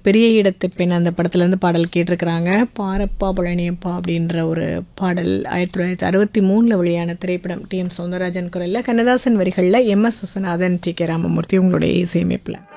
பெரிய இடத்து பெண் அந்த படத்துலேருந்து பாடல் கேட்டிருக்கிறாங்க. பாரப்பா பழனியப்பா அப்படின்ற ஒரு பாடல் 1963 வெளியான திரைப்படம். டி.எம். சௌந்தரராஜன் குரலில், கண்ணதாசன் வரிகளில், எம்.எஸ். விஸ்வநாதன், டி.கே. ராமமூர்த்தி உங்களுடைய இசையமைப்பில்.